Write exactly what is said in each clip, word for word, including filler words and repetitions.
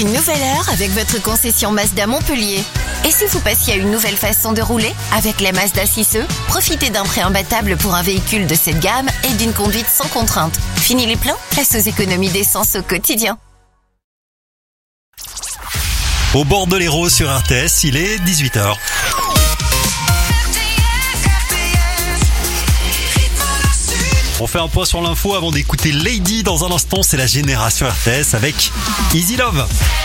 Une nouvelle heure avec votre concession Mazda Montpellier. Et si vous passiez à une nouvelle façon de rouler? Avec la Mazda six E, profitez d'un prêt imbattable pour un véhicule de cette gamme et d'une conduite sans contrainte. Fini les pleins, place aux économies d'essence au quotidien. Au bord de l'Hérault sur R T S, il est dix-huit heures. On fait un point sur l'info avant d'écouter Lady dans un instant. C'est la génération R T S avec Easy Love.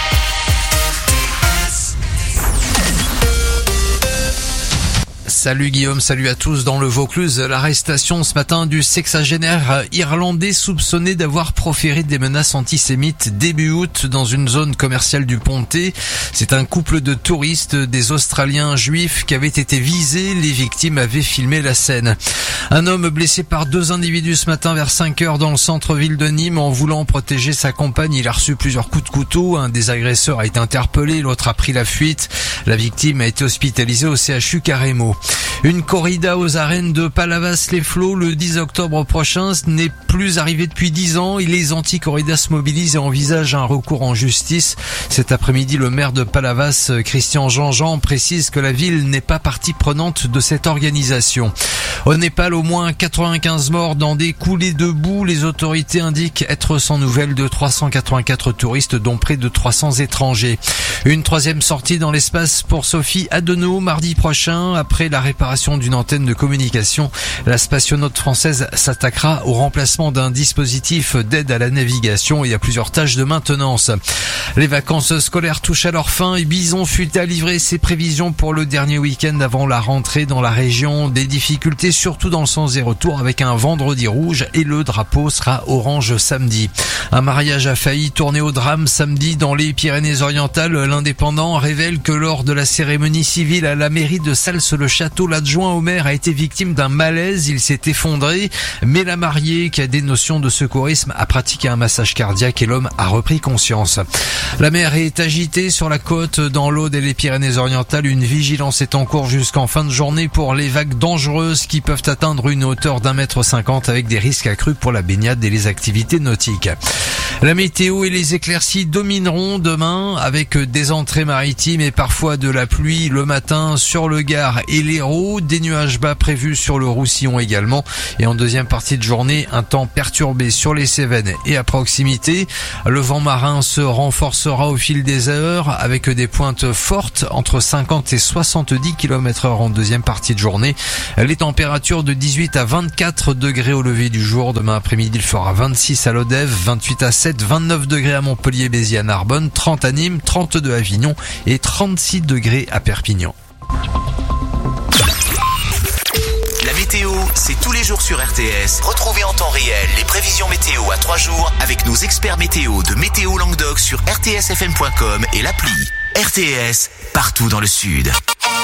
Salut Guillaume, salut à tous. Dans le Vaucluse, l'arrestation ce matin du sexagénaire irlandais soupçonné d'avoir proféré des menaces antisémites début août dans une zone commerciale du Pontet. C'est un couple de touristes, des Australiens juifs qui avaient été visés. Les victimes avaient filmé la scène. Un homme blessé par deux individus ce matin vers cinq heures dans le centre-ville de Nîmes en voulant protéger sa compagne. Il a reçu plusieurs coups de couteau. Un des agresseurs a été interpellé, l'autre a pris la fuite. La victime a été hospitalisée au C H U Carremo. Une corrida aux arènes de Palavas-les-Flots le dix octobre prochain. Ce n'est plus arrivé depuis dix ans et les anti-corridas se mobilisent et envisagent un recours en justice. Cet après-midi, le maire de Palavas, Christian Jean-Jean, précise que la ville n'est pas partie prenante de cette organisation. Au Népal, au moins quatre-vingt-quinze morts dans des coulées de boue. Les autorités indiquent être sans nouvelles de trois cent quatre-vingt-quatre touristes, dont près de trois cents étrangers. Une troisième sortie dans l'espace pour Sophie Adenau mardi prochain. Après la réparation d'une antenne de communication, la spationaute française s'attaquera au remplacement d'un dispositif d'aide à la navigation et à plusieurs tâches de maintenance. Les vacances scolaires touchent à leur fin et Bison Futé a livré ses prévisions pour le dernier week-end avant la rentrée dans la région. Des difficultés surtout dans le sens des retours avec un vendredi rouge et le drapeau sera orange samedi. Un mariage a failli tourner au drame samedi dans les Pyrénées-Orientales. L'Indépendant révèle que lors de la cérémonie civile à la mairie de Sals-le-Château, l'adjoint au maire a été victime d'un malaise. Il s'est effondré, mais la mariée, qui a des notions de secourisme, a pratiqué un massage cardiaque et l'homme a repris conscience. La mer est agitée sur la côte dans l'Aude et les Pyrénées-Orientales. Une vigilance est en cours jusqu'en fin de journée pour les vagues dangereuses qui peuvent atteindre une hauteur d'un mètre cinquante avec des risques accrus pour la baignade et les activités nautiques. La météo et les éclaircies domineront demain avec des entrées maritimes et parfois de la pluie le matin sur le Gard et l'Hérault. Des nuages bas prévus sur le Roussillon également. Et en deuxième partie de journée, un temps perturbé sur les Cévennes et à proximité. Le vent marin se renforcera au fil des heures avec des pointes fortes entre cinquante et soixante-dix kilomètres heure en deuxième partie de journée. Les températures de dix-huit à vingt-quatre degrés au lever du jour. Demain après-midi, il fera vingt-six à Lodève, vingt-huit à Sète, vingt-neuf degrés à Montpellier, Béziers, à Narbonne, trente à Nîmes, trente-deux à Avignon et trente-six degrés à Perpignan. La météo, c'est tous les jours sur R T S. Retrouvez en temps réel les prévisions météo à trois jours avec nos experts météo de Météo Languedoc sur r t s f m point com et l'appli. R T S, partout dans le sud.